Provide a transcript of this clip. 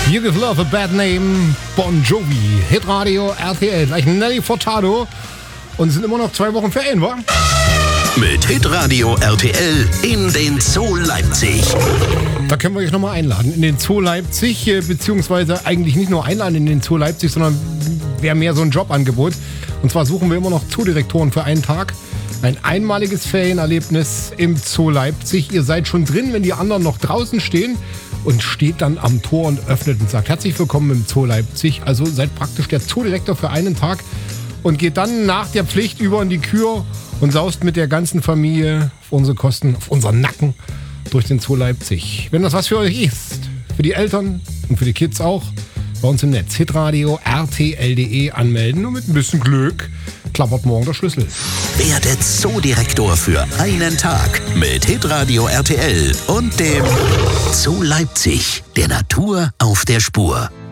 You Give Love a Bad Name, Bon Jovi, Hitradio RTL, gleich Nelly Furtado. Und sind immer noch 2 Wochen Ferien, wa? Mit Hitradio RTL in den Zoo Leipzig. Da können wir euch nochmal einladen in den Zoo Leipzig, beziehungsweise eigentlich nicht nur einladen in den Zoo Leipzig, sondern wäre mehr so ein Jobangebot. Und zwar suchen wir immer noch Zoodirektoren für einen Tag. Ein einmaliges Ferienerlebnis im Zoo Leipzig. Ihr seid schon drin, wenn die anderen noch draußen stehen, und steht dann am Tor und öffnet und sagt: Herzlich willkommen im Zoo Leipzig. Also seid praktisch der Zoodirektor für einen Tag und geht dann nach der Pflicht über in die Kür und saust mit der ganzen Familie auf unsere Kosten, auf unseren Nacken durch den Zoo Leipzig. Wenn das was für euch ist, für die Eltern und für die Kids auch, bei uns im Netz, hitradio rtl.de anmelden, und mit ein bisschen Glück klappert morgen der Schlüssel. Werde Zoodirektor für einen Tag mit Hitradio RTL und dem Zoo Leipzig, der Natur auf der Spur.